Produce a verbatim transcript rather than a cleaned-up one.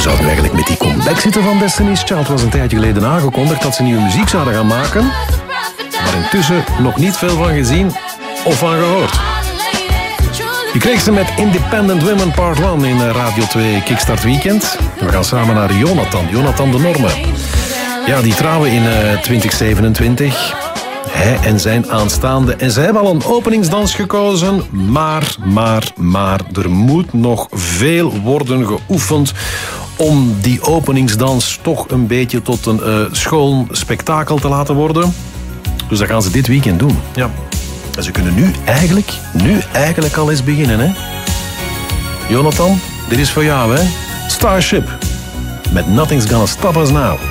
zou het nu eigenlijk met die comeback zitten van Destiny's Child? Het was een tijdje geleden aangekondigd dat ze nieuwe muziek zouden gaan maken. Maar intussen nog niet veel van gezien of van gehoord. Je kreeg ze met Independent Women Part één in Radio twee Kickstart Weekend. We gaan samen naar Jonathan, Jonathan de Norme. Ja, die trouwen in uh, twintig zevenentwintig. Hij en zijn aanstaande. En ze hebben al een openingsdans gekozen. Maar, maar, maar, er moet nog veel worden geoefend om die openingsdans toch een beetje tot een uh, schoon spektakel te laten worden. Dus dat gaan ze dit weekend doen. Ja. En ze kunnen nu eigenlijk, nu eigenlijk al eens beginnen, hè? Jonathan, dit is voor jou, hè? Starship. Met Nothing's Gonna Stop Us Now.